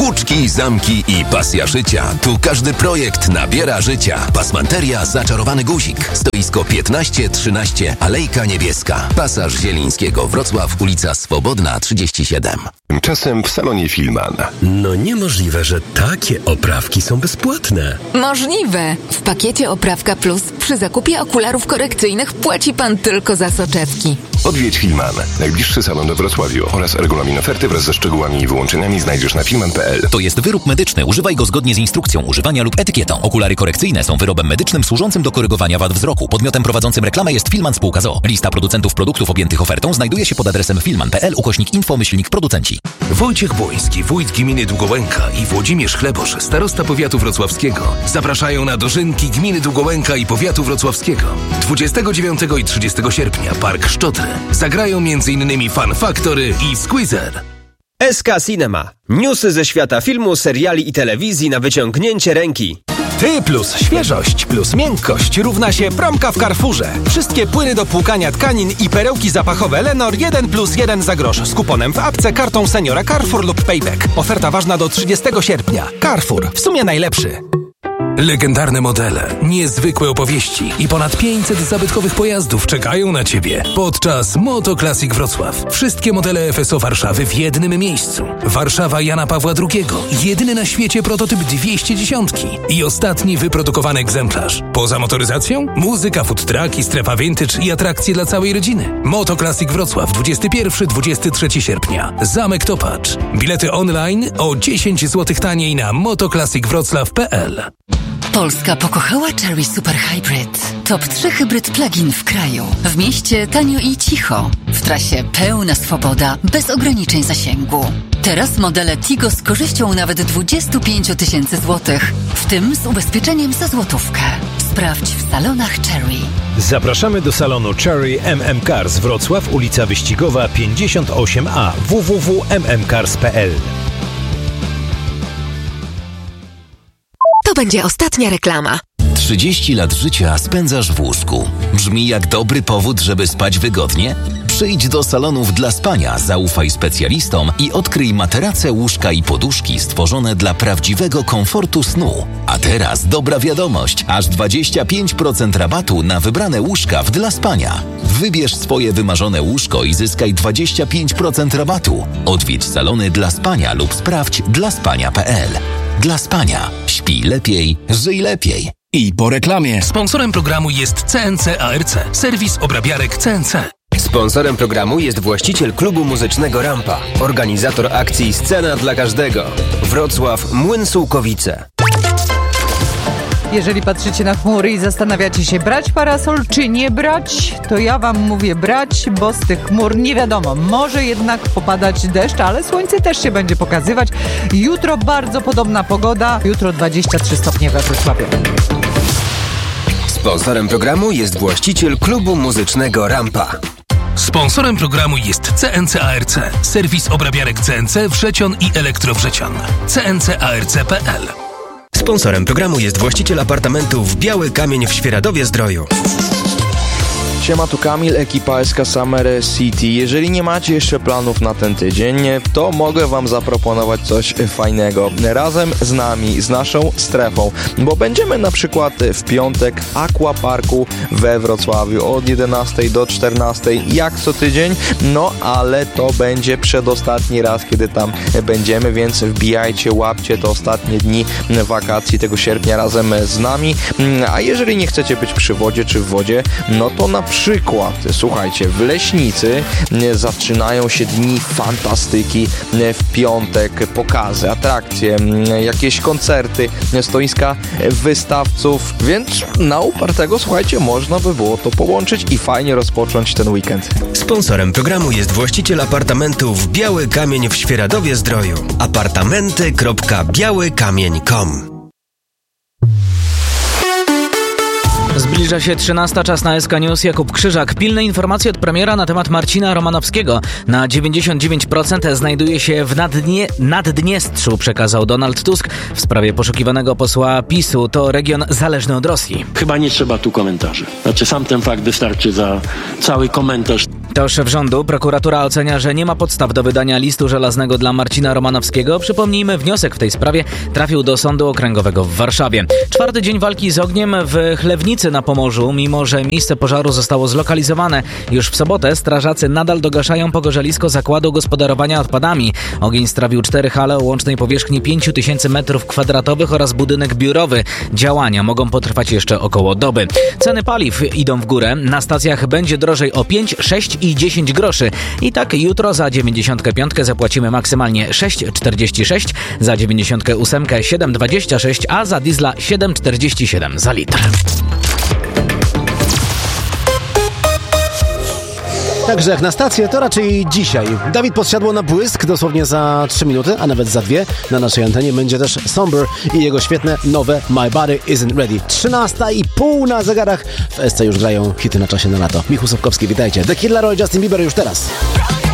Włóczki, zamki i pasja szycia. Tu każdy projekt nabiera życia. Pasmanteria Zaczarowany Guzik. Stoisko 15-13, Alejka Niebieska. Pasaż Zielińskiego, Wrocław, ulica Swobodna 37. Tymczasem w salonie Filman. No niemożliwe, że takie oprawki są bezpłatne. Możliwe. W pakiecie Oprawka Plus przy zakupie okularów korekcyjnych płaci pan tylko za soczewki. Odwiedź Filman. Najbliższy salon we Wrocławiu oraz regulamin oferty wraz ze szczegółami i wyłączeniami znajdziesz na filman.pl. To jest wyrób medyczny. Używaj go zgodnie z instrukcją używania lub etykietą. Okulary korekcyjne są wyrobem medycznym służącym do korygowania wad wzroku. Podmiotem prowadzącym reklamę jest Filman Spółka z o.o. Lista producentów produktów objętych ofertą znajduje się pod adresem filman.pl/info/producenci. Wojciech Błoński, wójt gminy Długołęka i Włodzimierz Chlebosz, starosta powiatu wrocławskiego, zapraszają na dożynki gminy Długołęka i powiatu wrocławskiego. 29 i 30 sierpnia Park Szczotry. Zagrają m.in. Fun Factory i Squeezer. SK Cinema. Newsy ze świata filmu, seriali i telewizji na wyciągnięcie ręki. Ty plus świeżość plus miękkość równa się promka w Carrefourze. Wszystkie płyny do płukania tkanin i perełki zapachowe Lenor 1+1 za grosz z kuponem w apce, kartą seniora Carrefour lub Payback. Oferta ważna do 30 sierpnia. Carrefour. W sumie najlepszy. Legendarne modele, niezwykłe opowieści i ponad 500 zabytkowych pojazdów czekają na Ciebie podczas Moto Classic Wrocław. Wszystkie modele FSO Warszawy w jednym miejscu. Warszawa Jana Pawła II. Jedyny na świecie prototyp 210 i ostatni wyprodukowany egzemplarz. Poza motoryzacją, muzyka, food truck i strefa vintage i atrakcje dla całej rodziny. Moto Classic Wrocław 21-23 sierpnia. Zamek Topacz. Bilety online o 10 zł taniej na motoclassicwroclaw.pl. Polska pokochała Chery Super Hybrid. Top 3 hybryd plug-in w kraju. W mieście tanio i cicho. W trasie pełna swoboda, bez ograniczeń zasięgu. Teraz modele Tigo z korzyścią nawet 25 000 złotych, w tym z ubezpieczeniem za złotówkę. Sprawdź w salonach Chery. Zapraszamy do salonu Chery MM Cars Wrocław, ulica Wyścigowa 58A, www.mmcars.pl. To będzie ostatnia reklama. 30 lat życia spędzasz w łóżku. Brzmi jak dobry powód, żeby spać wygodnie? Przyjdź do salonów dla spania, zaufaj specjalistom i odkryj materace, łóżka i poduszki stworzone dla prawdziwego komfortu snu. A teraz dobra wiadomość, aż 25% rabatu na wybrane łóżka w dla spania. Wybierz swoje wymarzone łóżko i zyskaj 25% rabatu. Odwiedź salony dla spania lub sprawdź dlaspania.pl. Dla spania. Śpij lepiej, żyj lepiej. I po reklamie. Sponsorem programu jest CNC ARC, serwis obrabiarek CNC. Sponsorem programu jest właściciel klubu muzycznego Rampa, organizator akcji Scena dla Każdego. Wrocław, Młyn Sułkowice. Jeżeli patrzycie na chmury i zastanawiacie się, brać parasol czy nie brać, to ja wam mówię brać, bo z tych chmur nie wiadomo. Może jednak popadać deszcz, ale słońce też się będzie pokazywać. Jutro bardzo podobna pogoda. Jutro 23 stopnie we Wrocławiu. Sponsorem programu jest właściciel klubu muzycznego Rampa. Sponsorem programu jest CNC ARC, serwis obrabiarek CNC Wrzecion i Elektrowrzecion. cncarc.pl. Sponsorem programu jest właściciel apartamentów Biały Kamień w Świeradowie-Zdroju. Siema, tu Kamil, ekipa SK Summer City. Jeżeli nie macie jeszcze planów na ten tydzień, to mogę wam zaproponować coś fajnego. Razem z nami, z naszą strefą, bo będziemy na przykład w piątek w Aquaparku we Wrocławiu od 11 do 14, jak co tydzień, no ale to będzie przedostatni raz, kiedy tam będziemy, więc wbijajcie, łapcie te ostatnie dni wakacji tego sierpnia razem z nami. A jeżeli nie chcecie być przy wodzie czy w wodzie, no to na przykład, słuchajcie, w Leśnicy zaczynają się dni fantastyki, w piątek pokazy, atrakcje, jakieś koncerty, stoiska wystawców, więc na upartego, słuchajcie, można by było to połączyć i fajnie rozpocząć ten weekend. Sponsorem programu jest właściciel apartamentów Biały Kamień w Świeradowie-Zdroju. apartamenty.białykamień.com. Zbliża się 13, czas na SK News. Jakub Krzyżak. Pilne informacje od premiera na temat Marcina Romanowskiego. Na 99% znajduje się w Naddniestrzu, przekazał Donald Tusk w sprawie poszukiwanego posła PiS-u. To region zależny od Rosji. Chyba nie trzeba tu komentarzy. Znaczy sam ten fakt wystarczy za cały komentarz. To szef rządu. Prokuratura ocenia, że nie ma podstaw do wydania listu żelaznego dla Marcina Romanowskiego. Przypomnijmy, wniosek w tej sprawie trafił do Sądu Okręgowego w Warszawie. 4. dzień walki z ogniem w Chlewnicy na Pomorzu, mimo że miejsce pożaru zostało zlokalizowane. Już w sobotę strażacy nadal dogaszają pogorzelisko zakładu gospodarowania odpadami. Ogień strawił 4 hale o łącznej powierzchni 5000 m2 oraz budynek biurowy. Działania mogą potrwać jeszcze około doby. Ceny paliw idą w górę. Na stacjach będzie drożej o 5, 6 i 10 groszy. I tak jutro za 95 zapłacimy maksymalnie 6,46, za 98 7,26, a za diesla 7,47 za litr. Także jak na stację, to raczej dzisiaj. Dawid Podsiadło na błysk, dosłownie za 3 minuty, a nawet za 2. Na naszej antenie będzie też Somber i jego świetne, nowe My Body Isn't Ready. 13:30 na zegarach. W SC już grają hity na czasie na lato. Michał Sobkowski, witajcie. The Kid Laroi, Justin Bieber już teraz.